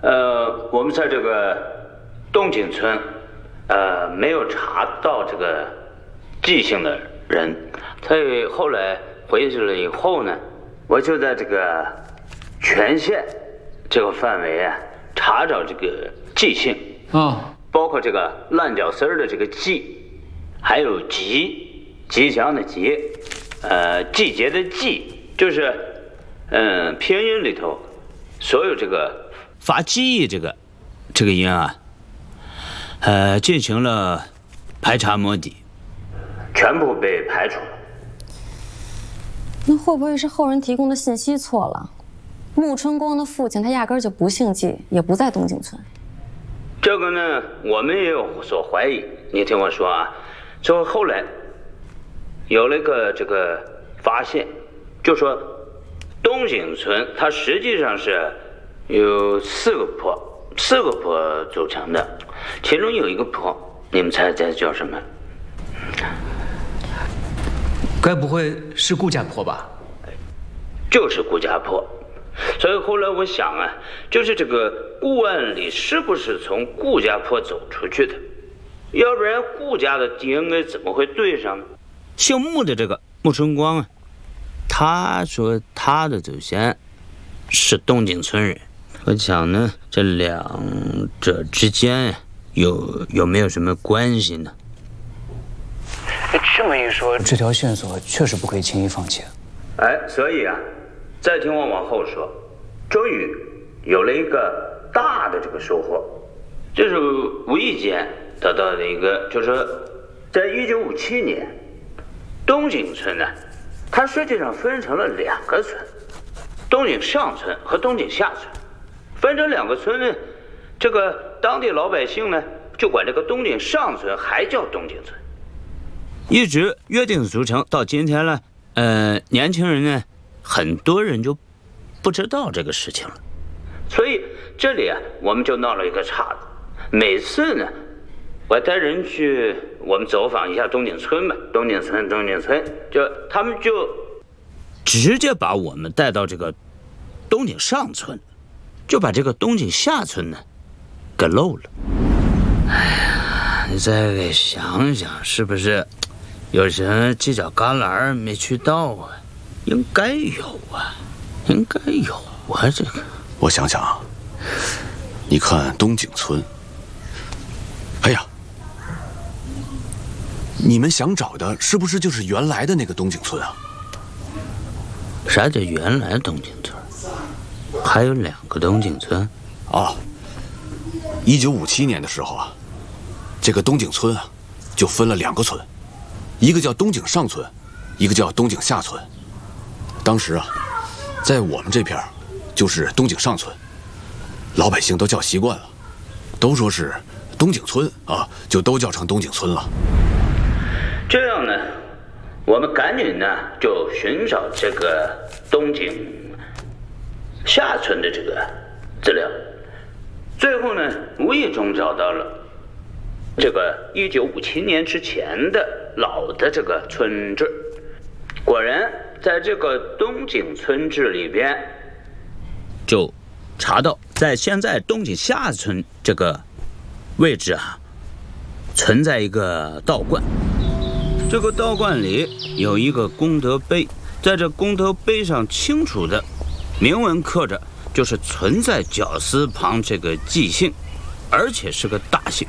我们在这个东井村，没有查到这个记姓的人，所以后来回去了以后呢，我就在这个全县这个范围啊查找这个记姓包括这个烂脚丝儿的这个季，还有吉祥的吉，季节的季，就是拼音里头所有这个发记这个音啊，进行了排查摸底，全部被排除了。 那会不会是后人提供的信息错了？穆春光的父亲他压根儿就不姓季，也不在东井村。 这个呢，我们也有所怀疑。你听我说啊，就后来有了一个这个发现，就说东井村它实际上是有四个坡组成的，其中有一个坡，你们猜叫什么？ 该不会是顾家坡吧？ 就是顾家坡。所以后来我想啊，就是这个顾万里是不是从顾家坡走出去的？要不然顾家的 DNA 怎么会对上呢？姓穆的这个穆春光啊，他说他的祖先是东井村人。我想呢，这两者之间有没有什么关系呢？ 这么一说，这条线索确实不可以轻易放弃。 所以啊，再听我往后说，终于有了一个大的这个收获，就是无意间得到的一个，就是说在1957年，东井村呢，它实际上分成了两个村，东井上村和东井下村。分成两个村呢，这个当地老百姓呢，就管这个东井上村还叫东井村，一直约定俗成到今天了。年轻人呢，很多人就不知道这个事情了，所以这里啊，我们就闹了一个岔子。每次呢，我带人去我们走访一下东井村吧，东井村，就他们就直接把我们带到这个东井上村，就把这个东井下村呢给漏了。哎呀，你再给想想，是不是有什么犄角旮旯没去到啊？应该有啊，这个。 我想想啊，你看东井村，哎呀，你们想找的是不是就是原来的那个东井村啊？ 啥叫原来东井村？还有两个东井村？ 哦，1957年的时候啊，这个东井村啊，就分了两个村，一个叫东井上村，一个叫东井下村。当时啊，在我们这片就是东井上村，老百姓都叫习惯了，都说是东井村啊，就都叫成东井村了。 这样呢，我们赶紧呢就寻找这个东井下村的这个资料，最后呢无意中找到了这个1957年之前的老的这个村志。果然在这个东井村志里边就查到，在现在东井下村这个位置啊，存在一个道观。这个道观里有一个功德碑，在这功德碑上清楚的明文刻着，就是存在绞丝旁这个季姓，而且是个大姓。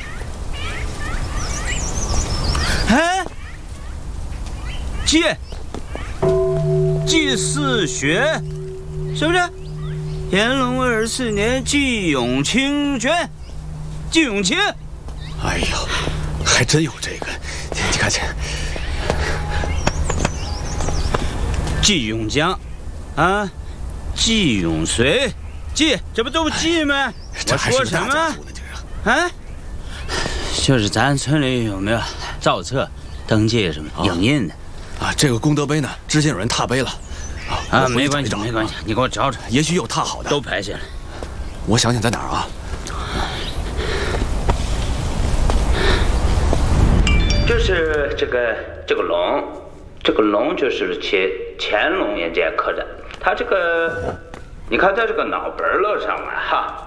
季四学，是不是？乾隆24年，季永清捐，季永清。 哎呀，还真有这个，你看这。 季永江，啊，季永随，季，这不都季吗？ 这还是大家族呢，这个。 就是咱村里有没有造册、登记什么影印的？ 这个功德碑呢，之前有人踏碑了。 没关系，你给我找找， 也许有踏好的， 都排下来。 我想想在哪儿啊？ 就是这个龙，这个龙就是乾隆年间刻的。他这个，你看在这个脑门儿上啊，哈，